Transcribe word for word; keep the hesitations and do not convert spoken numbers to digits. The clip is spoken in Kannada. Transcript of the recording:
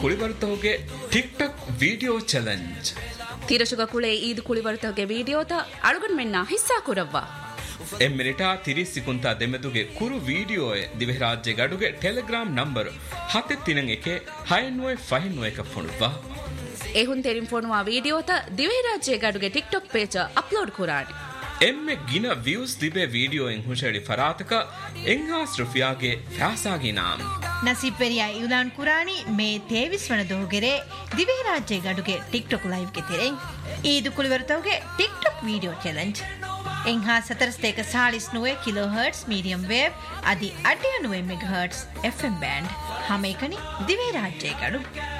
ಕುಳಿಬರ್ತವಗೆ ಟಿಕ್ಟಾಕ್ ವಿಡಿಯೋ ಚಾಲೆಂಜ್ ತಿರಶುಗ ಕುಳೆ ಈದ್ ಕುಳಿಬರ್ತವಗೆ ವಿಡಿಯೋತ ಅಳುಗನ್ ಮೆನ್ನ ಹಿಸ್ಸಾ ಕುರವ್ವ ಎಮ್ಮಿನಿಟಾ ತಿರಿಸಿಕುಂತ ದೆಮೆದುಗೆ ಕುರು ವಿಡಿಯೋ ದಿವೆ ರಾಜ್ಯ ಗಡುಗೆ ಟೆಲಿಗ್ರಾಮ್ ನಂಬರ್ ಹತ್ತೆ ತಿನಂ ಎಕೆ ಹೈನ್ವೈ ಫೈನ್ವೈ ಕ ಫೋನುವಾ ಎಹುನ್ ತೆರಿಂ ಫೋನುವಾ ವಿಡಿಯೋತ ದಿವೆ ರಾಜ್ಯ ಗಡುಗೆ ಟಿಕ್ಟಾಕ್ ಪೇಜ್ ಅಪ್ಲೋಡ್ ಕುರಾಣಿ ಎಮ್ಮೆ ಗಿನ ವ್ಯೂಸ್ ದಿಬೆ ವಿಡಿಯೋ ಎಂ ಹುಷಡಿ ಫರಾತಕ ಎಂಗಾಸ್ ರುಫಿಯಾಗೆ ಫ್ಯಾಸಾಗಿ ನಾಮ್ ನಸೀಬ್ ಪೆರಿಯಾ ಇಲಾನ್ ಕುರಾಣಿ ಮೇ ತೇವಿಸ್ ವನ ದೋಗೆರೆ ದಿವೆ ರಾಜ್ಯ ಗಡುಗೆ ಟಿಕ್ಟಾಕ್ ಲೈವ್ ಗೆ ತೆರೆಂ ಈದು ಕುಳಿವರ್ತವಗೆ TikTok video challenge ಎಂಹಾ ಸತರಸ್ತೇಕ ಸಾಳಿಸ್ ನುವೆ kilo hertz medium wave ಅದಿ ಅಡ್ಡಿಯ ನುವೆ ಮೆಗಾ ಹರ್ಟ್ಸ್ ಎಫ್ಎಂ ಬ್ಯಾಂಡ್ ಹಮೇಕನಿ ದಿವೆ ರಾಜ್ಯ ಗಡು